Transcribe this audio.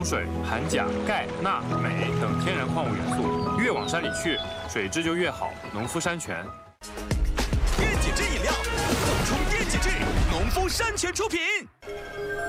水含钾、钙、钠、镁等天然矿物元素，越往山里去，水质就越好，农夫山泉。 电解质饮料，补充电解质，农夫山泉出品。